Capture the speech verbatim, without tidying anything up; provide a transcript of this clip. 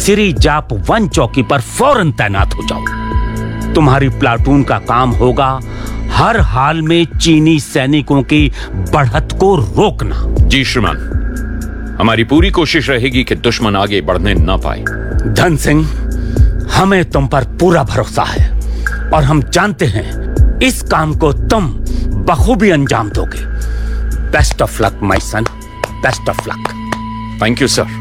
सिरी जाप वन चौकी पर फौरन तैनात हो जाओ। तुम्हारी प्लाटून का काम होगा हर हाल में चीनी सैनिकों की बढ़त को रोकना। जी श्रीमान, हमारी पूरी कोशिश रहेगी कि दुश्मन आगे बढ़ने ना पाए। धन सिंह, हमें तुम पर पूरा भरोसा है और हम जानते हैं इस काम को तुम बखूबी अंजाम दोगे। Best of luck my son, best of luck. Thank you sir.